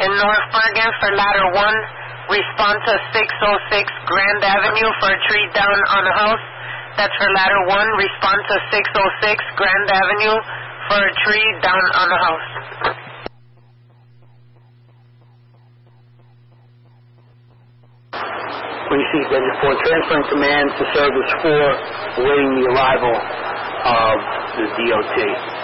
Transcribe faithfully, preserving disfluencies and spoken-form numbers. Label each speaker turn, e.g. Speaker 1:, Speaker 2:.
Speaker 1: In North Bergen for ladder one, respond to six oh six Grand Avenue for a tree down on a house. That's for ladder one, respond to six oh six Grand Avenue for a tree down on a house.
Speaker 2: Received Desert four, transferring command to service four, awaiting the arrival of the D O T.